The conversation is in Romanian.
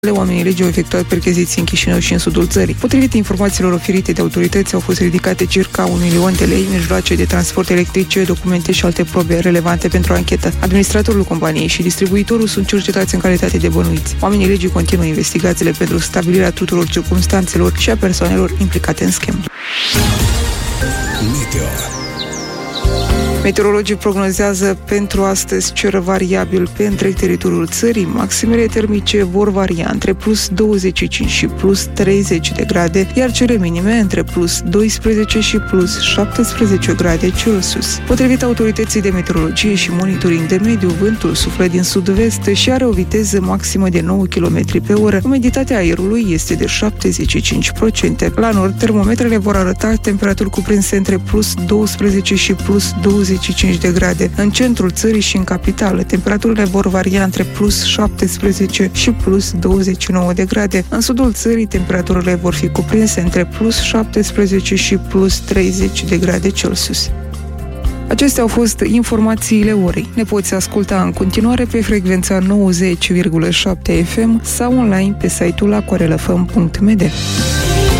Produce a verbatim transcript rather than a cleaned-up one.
Oamenii legii au efectuat percheziții în Chișinău și în sudul țării. Potrivit informațiilor oferite de autorități, au fost ridicate circa un milion de lei, mijloace de transport electrice, documente și alte probe relevante pentru anchetă. Administratorul companiei și distribuitorul sunt cercetați în calitate de bănuiți. Oamenii legii continuă investigațiile pentru stabilirea tuturor circumstanțelor și a persoanelor implicate în schemă. Meteo. Meteorologii prognozează pentru astăzi cer variabil pe întreg teritoriul țării. Maximele termice vor varia între plus douăzeci și cinci și plus treizeci de grade, iar cele minime între plus doisprezece și plus șaptesprezece grade Celsius. Potrivit autorității de meteorologie și monitoring de mediu, vântul suflă din sud-vest și are o viteză maximă de nouă kilometri pe oră. Umiditatea aerului este de șaptezeci și cinci la sută. La nord, termometrele vor arăta temperaturi cuprinse între plus doisprezece și plus douăzeci și cinci de grade. În centrul țării și în capitală, temperaturile vor varia între plus șaptesprezece și plus douăzeci și nouă de grade. În sudul țării, temperaturile vor fi cuprinse între plus șaptesprezece și plus treizeci de grade Celsius. Acestea au fost informațiile orei. Ne poți asculta în continuare pe frecvența nouăzeci virgulă șapte F M sau online pe site-ul aquarelfm punct m d.